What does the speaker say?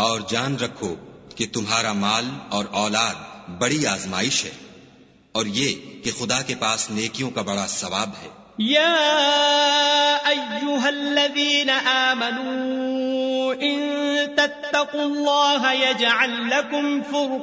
और जान रखो कि तुम्हारा माल और औलाद बड़ी आजमाइश है, और ये कि खुदा के पास नेकियों का बड़ा सवाब है। या अय्युहल्लज़ीन आमनू इन तत्तकुल्लाह यजअल लकुम